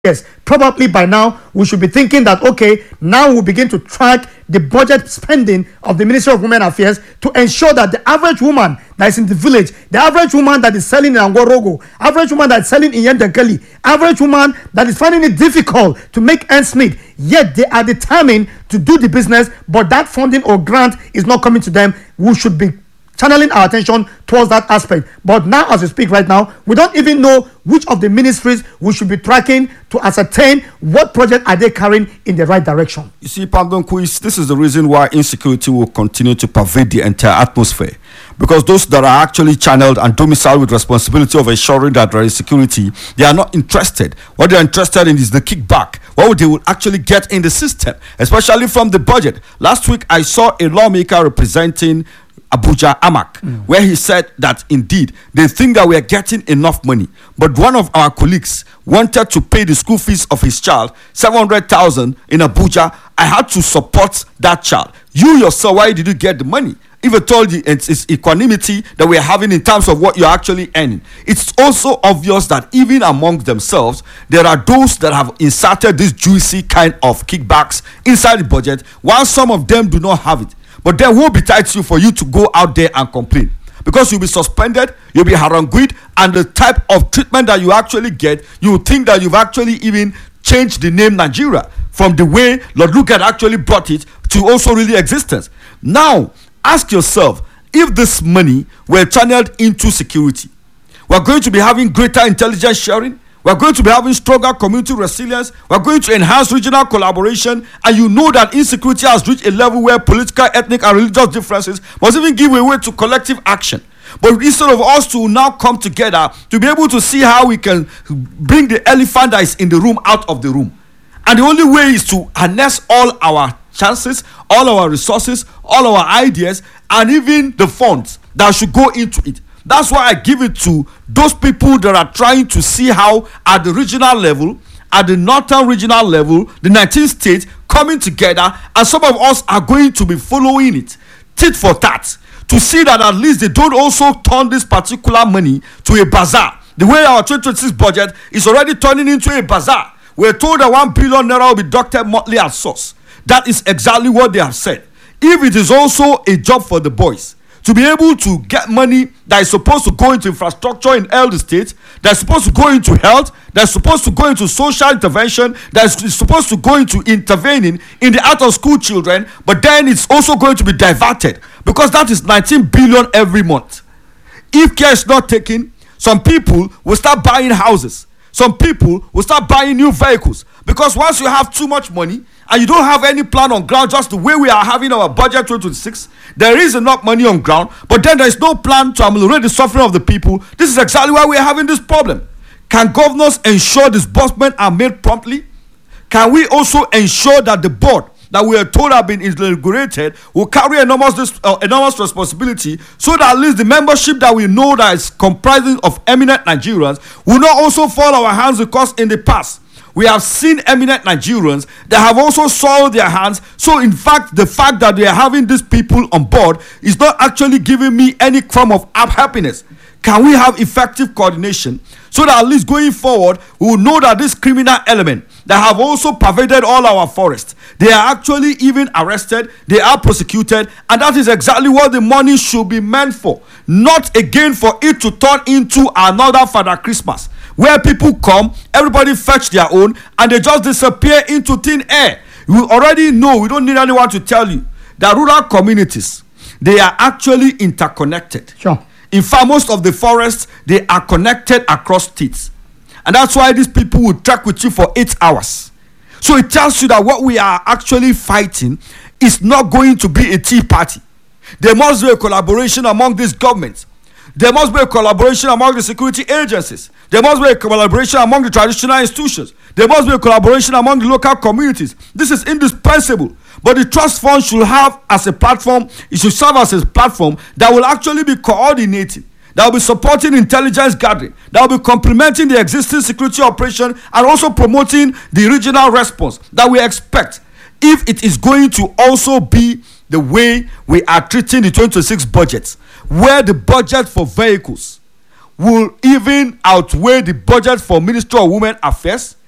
Yes, probably by now we should be thinking that okay, now we'll begin to track the budget spending of the Ministry of Women Affairs to ensure that the average woman that is in the village, the average woman that is selling in Angorogo, average woman that is selling in Yendankali, average woman that is finding it difficult to make ends meet, yet they are determined to do the business, but that funding or grant is not coming to them. We should be channeling our attention towards that aspect. But now, as we speak right now, we don't even know which of the ministries we should be tracking to ascertain what project are they carrying in the right direction. You see, Pardon Quiz, this is the reason why insecurity will continue to pervade the entire atmosphere. Because those that are actually channeled and domiciled with responsibility of ensuring that there is security, they are not interested. What they are interested in is the kickback, what they will actually get in the system, especially from the budget. Last week, I saw a lawmaker representing Abuja Amak, where he said that indeed they think that we are getting enough money, but one of our colleagues wanted to pay the school fees of his child 700,000 in Abuja. I had to support that child. You yourself, why did you get the money? If I told you it's equanimity that we are having in terms of what you're actually earning, it's also obvious that even among themselves there are those that have inserted this juicy kind of kickbacks inside the budget, while some of them do not have it. But there will be tight for you to go out there and complain, because you'll be suspended, you'll be harangued, and the type of treatment that you actually get, you will think that you've actually even changed the name Nigeria from the way Lord Lugard actually brought it to also really existence. Now, ask yourself, if this money were channeled into security, we're going to be having greater intelligence sharing, we're going to be having stronger community resilience, we're going to enhance regional collaboration, and you know that insecurity has reached a level where political, ethnic, and religious differences must even give way to collective action. But instead of us to now come together to be able to see how we can bring the elephant that is in the room out of the room, and the only way is to harness all our chances, all our resources, all our ideas, and even the funds that should go into it. That's why I give it to those people that are trying to see how at the regional level, at the northern regional level, the 19 states coming together, and some of us are going to be following it tit for tat to see that at least they don't also turn this particular money to a bazaar. The way our 2026 budget is already turning into a bazaar. We're told that 1 billion naira will be deducted monthly at source. That is exactly what they have said. If it is also a job for the boys to be able to get money that is supposed to go into infrastructure in all the states, that's supposed to go into health, that's supposed to go into social intervention, that's supposed to go into intervening in the out of school children, but then it's also going to be diverted, because that is 19 billion every month. If care is not taken, some people will start buying houses, some people will start buying new vehicles, because once you have too much money and you don't have any plan on ground, just the way we are having our budget 2026, there is enough money on ground, but then there is no plan to ameliorate the suffering of the people. This is exactly why we are having this problem. Can governors ensure disbursements are made promptly? Can we also ensure that the board that we are told have been inaugurated will carry enormous responsibility, so that at least the membership that we know that is comprising of eminent Nigerians will not also fall our hands, because in the past we have seen eminent Nigerians that have also soiled their hands. So in fact, the fact that they are having these people on board is not actually giving me any form of happiness. Can we have effective coordination so that at least going forward we will know that this criminal element that have also pervaded all our forests, they are actually even arrested, they are prosecuted, and that is exactly what the money should be meant for. Not again for it to turn into another Father Christmas, where people come, everybody fetch their own, and they just disappear into thin air. You already know, we don't need anyone to tell you, that rural communities, they are actually interconnected. Sure. In fact, most of the forests, they are connected across states. And that's why these people will track with you for 8 hours. So it tells you that what we are actually fighting is not going to be a tea party. There must be a collaboration among these governments. There must be a collaboration among the security agencies. There must be a collaboration among the traditional institutions. There must be a collaboration among the local communities. This is indispensable. But the trust fund should have as a platform, it should serve as a platform that will actually be coordinating, that will be supporting intelligence gathering, that will be complementing the existing security operation, and also promoting the regional response that we expect, if it is going to also be the way we are treating the 2026 budget, where the budget for vehicles will even outweigh the budget for Ministry of Women Affairs,